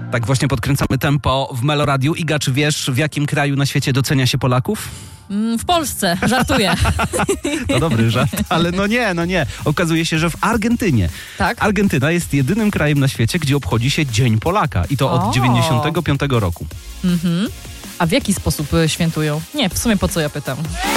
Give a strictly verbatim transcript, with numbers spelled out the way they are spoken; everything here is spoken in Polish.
Tak właśnie podkręcamy tempo w Meloradiu. Iga, czy wiesz, w jakim kraju na świecie docenia się Polaków? W Polsce, żartuję. To dobry żart, ale no nie, no nie. Okazuje się, że w Argentynie. Tak? Argentyna jest jedynym krajem na świecie, gdzie obchodzi się Dzień Polaka. I to O. od dziewięćdziesiątego piątego roku. Mhm. A w jaki sposób y, świętują? Nie, w sumie po co ja pytam?